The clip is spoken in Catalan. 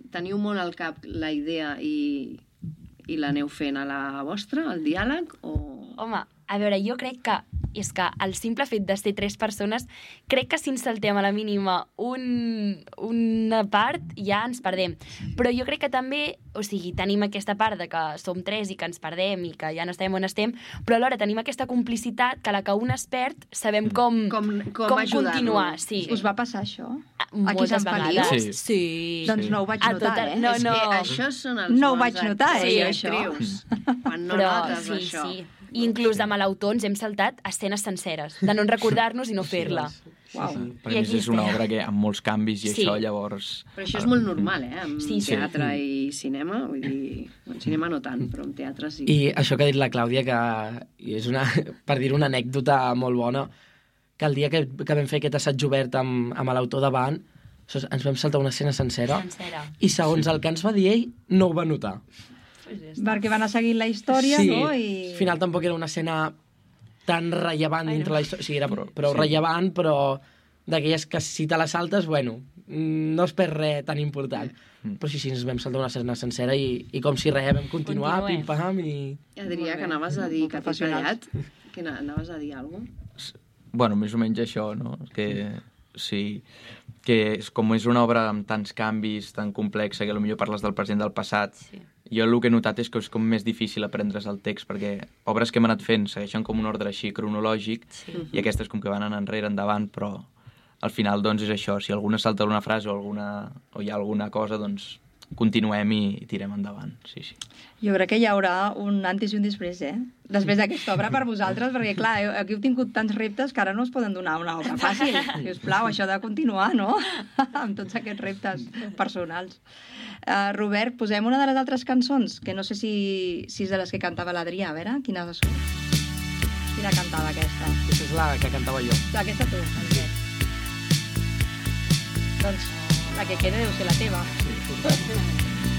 teniu molt al cap la idea i l'aneu fent a la vostra, el diàleg, o... Home, a veure, jo crec que és que el simple fet de ser 3 persones, crec que si ens saltem a la mínima una part, ja ens perdem. Però jo crec que també, o sigui, tenim aquesta part de que som 3 i que ens perdem i que ja no estem on estem, però alhora tenim aquesta complicitat que a la que un es perd sabem com continuar. Sí. Us va passar això? Moltes vegades. Sí. Doncs no ho vaig notar, No. És que això són els no ho bons vaig notar, actrius. Quan no notes això. Sí. I inclús amb l'autor ens hem saltat escenes senceres, de no recordar-nos i no fer-la. Uau. Sí. Per mi és una obra que amb molts canvis i això llavors... Però això és molt normal, amb Sí. teatre i cinema, vull dir, en cinema no tant, però en teatre sí. I això que ha dit la Clàudia, que és una, per dir una anècdota molt bona, que el dia que vam fer aquest assaig obert amb l'autor davant, ens vam saltar una escena sencera. I segons el que ens va dir ell, no ho va notar. Perquè van a seguir la història, no? I... Al final tampoc era una escena tan rellevant dintre la història. Sí, era prou rellevant, però d'aquelles que si te la saltes, bueno, no es perd res tan important. Però sí, ens vam saltar una escena sencera i com si res, vam continuar, pim-pam i... Adrià, que anaves a dir que t'he callat, que anaves a dir alguna cosa? Bueno, més o menys això, no? Que sí, que com és una obra amb tants canvis, tan complexa, que potser parles del present, del passat, jo el que he notat és que és com més difícil aprendre's el text, perquè obres que hem anat fent segueixen com un ordre així cronològic, i aquestes com que van anar enrere, endavant, però al final doncs és això, si alguna salta una frase o hi ha alguna cosa, doncs continuem i tirem endavant, sí. Jo crec que hi haurà un antes i un després, després d'aquesta obra per vosaltres, perquè clar, aquí heu tingut tants reptes que ara no us poden donar una obra fàcil. Si us plau, això de continuar, no? Amb tots aquests reptes personals. Robert, posem una de les altres cançons, que no sé si és de les que cantava l'Adrià, a veure, quina cantava aquesta? Aquesta és la que cantava jo. Aquesta tu, Albert. Doncs la que queda deu ser la teva. Sí.